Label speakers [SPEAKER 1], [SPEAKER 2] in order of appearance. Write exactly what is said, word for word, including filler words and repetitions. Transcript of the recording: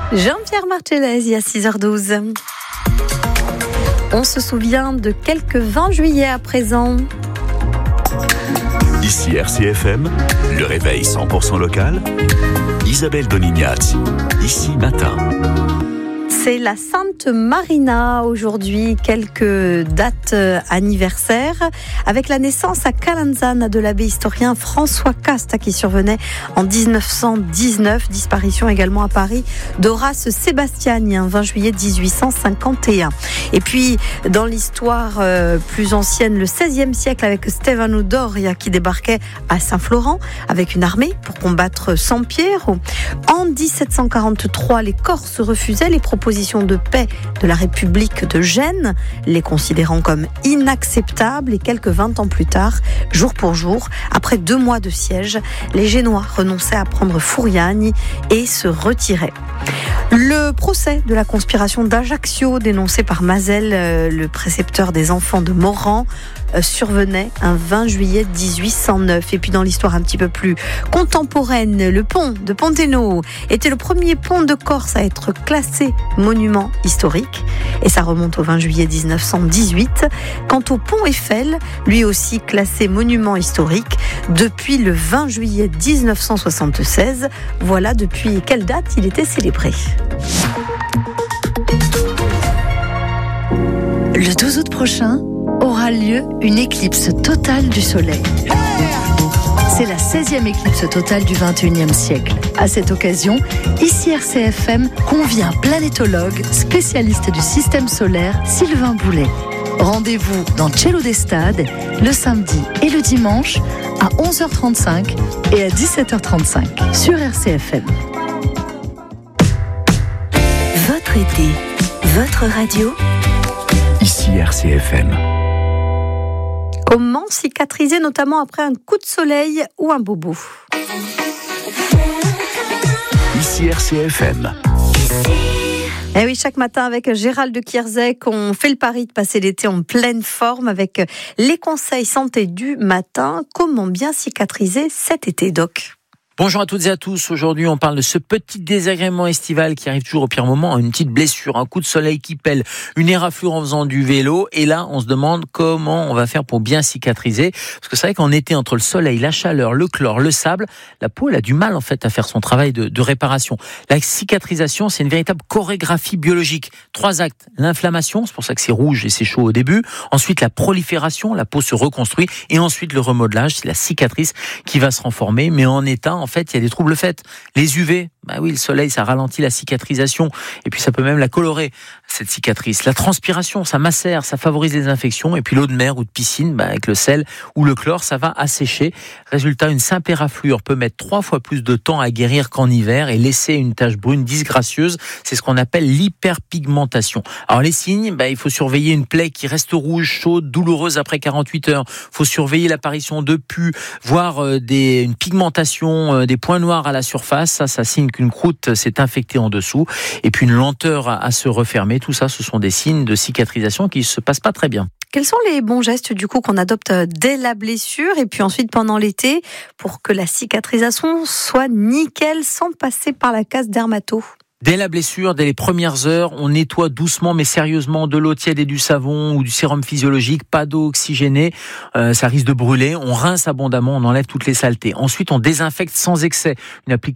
[SPEAKER 1] Jean-Pierre Marcellesi à six heures douze. On se souvient de quelques vingt juillet à présent.
[SPEAKER 2] Ici R C F M, le réveil cent pour cent local. Isabelle Donignaz, ici matin.
[SPEAKER 1] C'est la Sainte Marina aujourd'hui, quelques dates anniversaires, avec la naissance à Calanzane de l'abbé historien François Casta qui survenait en dix-neuf cent dix-neuf, disparition également à Paris d'Horace Sébastiani, un vingt juillet dix-huit cent cinquante et un. Et puis dans l'histoire euh, plus ancienne, le seizième siècle avec Stefano Doria qui débarquait à Saint-Florent avec une armée pour combattre Sampiero. En dix-sept cent quarante-trois, les Corses refusaient les propositions de paix de la République de Gênes, les considérant comme inacceptables, et quelques vingt ans plus tard, jour pour jour, après deux mois de siège, les Génois renonçaient à prendre Furiani et se retiraient. Le procès de la conspiration d'Ajaccio, dénoncé par Mazel, le précepteur des enfants de Moran, survenait un vingt juillet dix-huit cent neuf. Et puis dans l'histoire un petit peu plus contemporaine, le pont de Ponteno était le premier pont de Corse à être classé monument historique. Et ça remonte au vingt juillet dix-neuf cent dix-huit. Quant au pont Eiffel, lui aussi classé monument historique depuis le vingt juillet dix-neuf cent soixante-seize. Voilà depuis quelle date il était célébré.
[SPEAKER 3] Le douze août prochain aura lieu une éclipse totale du Soleil. C'est la seizième éclipse totale du vingt et unième siècle. À cette occasion, ici R C F M convie un planétologue spécialiste du système solaire, Sylvain Boulet. Rendez-vous dans Cielo d'Estade le samedi et le dimanche à onze heures trente-cinq et à dix-sept heures trente-cinq sur R C F M.
[SPEAKER 4] Votre été, votre radio.
[SPEAKER 2] Ici R C F M.
[SPEAKER 1] Comment cicatriser, notamment après un coup de soleil ou un bobo?
[SPEAKER 2] Ici R C F M.
[SPEAKER 1] Eh oui, chaque matin avec Gérald de Kierzek, on fait le pari de passer l'été en pleine forme avec les conseils santé du matin. Comment bien cicatriser cet été, Doc?
[SPEAKER 5] Bonjour à toutes et à tous. Aujourd'hui, on parle de ce petit désagrément estival qui arrive toujours au pire moment, une petite blessure, un coup de soleil qui pèle, une éraflure en faisant du vélo. Et là, on se demande comment on va faire pour bien cicatriser. Parce que c'est vrai qu'en été, entre le soleil, la chaleur, le chlore, le sable, la peau, elle a du mal en fait à faire son travail de, de réparation. La cicatrisation, c'est une véritable chorégraphie biologique. Trois actes. L'inflammation, c'est pour ça que c'est rouge et c'est chaud au début. Ensuite, la prolifération, la peau se reconstruit. Et ensuite, le remodelage, c'est la cicatrice qui va se renformer. Mais en état, en fait, il y a des troubles faits. Les U V, bah oui, le soleil, ça ralentit la cicatrisation et puis ça peut même la colorer, cette cicatrice. La transpiration, ça macère, ça favorise les infections. Et puis l'eau de mer ou de piscine, bah, avec le sel ou le chlore, ça va assécher. Résultat, une simple éraflure peut mettre trois fois plus de temps à guérir qu'en hiver et laisser une tache brune disgracieuse. C'est ce qu'on appelle l'hyperpigmentation. Alors les signes, bah, il faut surveiller une plaie qui reste rouge, chaude, douloureuse après quarante-huit heures. Il faut surveiller l'apparition de pus, voire euh, des, une pigmentation, euh, des points noirs à la surface. Ça, ça signe qu'une croûte s'est infectée en dessous. Et puis une lenteur à, à se refermer. Tout ça, ce sont des signes de cicatrisation qui ne se passent pas très bien.
[SPEAKER 1] Quels sont les bons gestes du coup qu'on adopte dès la blessure et puis ensuite pendant l'été pour que la cicatrisation soit nickel sans passer par la case dermato?
[SPEAKER 5] Dès la blessure, dès les premières heures, on nettoie doucement mais sérieusement de l'eau tiède et du savon ou du sérum physiologique, pas d'eau oxygénée, euh, ça risque de brûler. On rince abondamment, on enlève toutes les saletés. Ensuite, on désinfecte sans excès. Une application